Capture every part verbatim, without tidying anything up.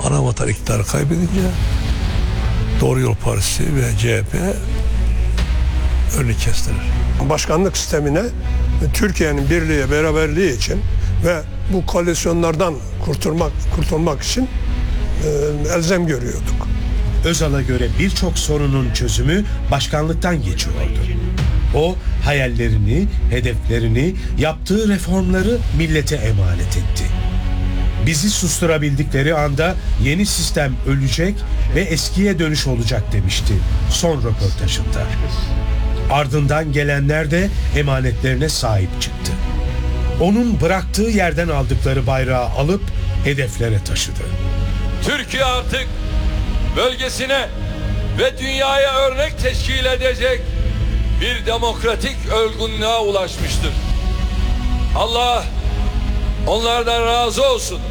ana vatan iktidarı kaybedince Doğru Yol Partisi ve C H P önünü kestiler. Başkanlık sistemine Türkiye'nin birliği, beraberliği için ve bu koalisyonlardan kurtulmak kurtulmak için e, elzem görüyorduk. Özal'a göre birçok sorunun çözümü başkanlıktan geçiyordu. O hayallerini, hedeflerini, yaptığı reformları millete emanet etti. Bizi susturabildikleri anda yeni sistem ölecek ve eskiye dönüş olacak demişti son röportajında. Ardından gelenler de emanetlerine sahip çıktı. Onun bıraktığı yerden aldıkları bayrağı alıp hedeflere taşıdı. Türkiye artık bölgesine ve dünyaya örnek teşkil edecek bir demokratik olgunluğa ulaşmıştır. Allah onlardan razı olsun.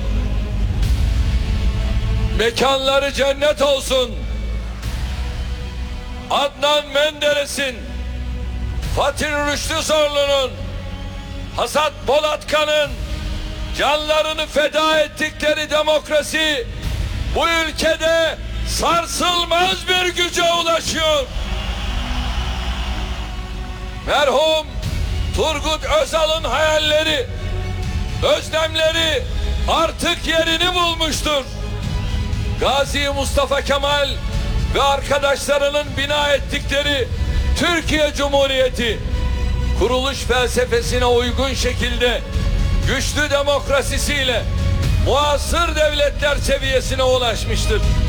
Mekanları cennet olsun. Adnan Menderes'in, Fatih Rüştü Zorlu'nun, Hasat Polatkan'ın canlarını feda ettikleri demokrasi bu ülkede sarsılmaz bir güce ulaşıyor. Merhum Turgut Özal'ın hayalleri, özlemleri artık yerini bulmuştur. Gazi Mustafa Kemal ve arkadaşlarının bina ettikleri Türkiye Cumhuriyeti kuruluş felsefesine uygun şekilde güçlü demokrasisiyle muasır devletler seviyesine ulaşmıştır.